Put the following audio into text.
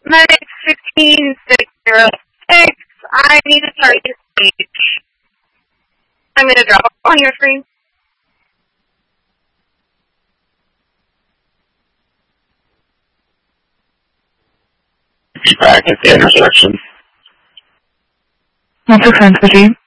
Medic 15606. I need to start this speech. I'm going to drop on your screen. Back at the intersection. What's the sense, Regime?